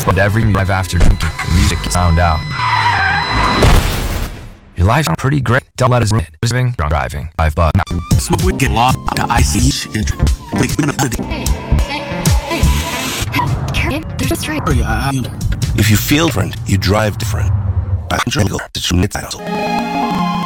But every drive after drinking, the music sound out. Your life's pretty great. Don't let us in. Driving. I've bought now. Smoke weed, get lost to ICE. There's a straight. If you feel different, you drive different.